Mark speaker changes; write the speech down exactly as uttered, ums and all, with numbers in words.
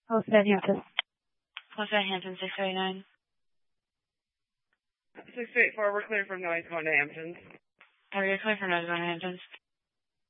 Speaker 1: Homestead Hampton.
Speaker 2: Homestead Hampton, six eighty-nine.
Speaker 3: six eight four, we're clear from noise going to Hamptons.
Speaker 2: Are you clear for noise going to Hamptons?